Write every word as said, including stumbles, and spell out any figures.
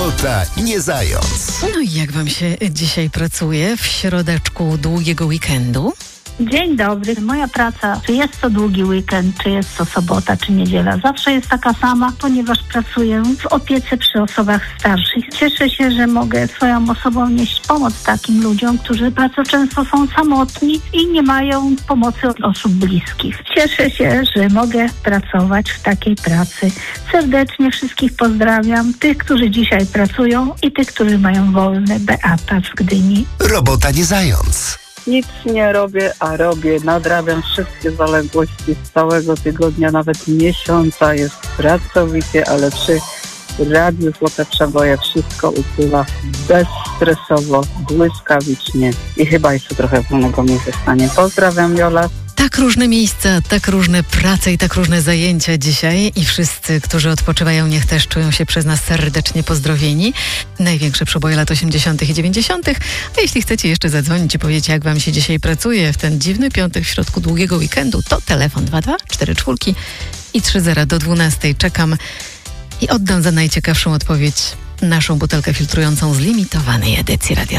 Robota nie zając. No i jak wam się dzisiaj pracuje w środeczku długiego weekendu? Dzień dobry. Moja praca, czy jest to długi weekend, czy jest to sobota, czy niedziela, zawsze jest taka sama, ponieważ pracuję w opiece przy osobach starszych. Cieszę się, że mogę swoją osobą nieść pomoc takim ludziom, którzy bardzo często są samotni i nie mają pomocy od osób bliskich. Cieszę się, że mogę pracować w takiej pracy. Serdecznie wszystkich pozdrawiam, tych, którzy dzisiaj pracują i tych, którzy mają wolne. Beata z Gdyni. Robota nie zając. Nic nie robię, a robię. Nadrabiam wszystkie zaległości z całego tygodnia, nawet miesiąca. Jest pracowicie, ale przy Radiu Złote Przeboje wszystko upływa bezstresowo, błyskawicznie i chyba jeszcze trochę wolnego mi zostanie. Pozdrawiam, Jola. Tak różne miejsca, tak różne prace i tak różne zajęcia dzisiaj i wszyscy, którzy odpoczywają, niech też czują się przez nas serdecznie pozdrowieni. Największe przeboje lat osiemdziesiątych i dziewięćdziesiątych. A jeśli chcecie jeszcze zadzwonić i powiedzieć, jak wam się dzisiaj pracuje w ten dziwny piątek w środku długiego weekendu, to telefon dwa dwa cztery cztery i trzy zero do dwunastej. Czekam i oddam za najciekawszą odpowiedź naszą butelkę filtrującą z limitowanej edycji Radia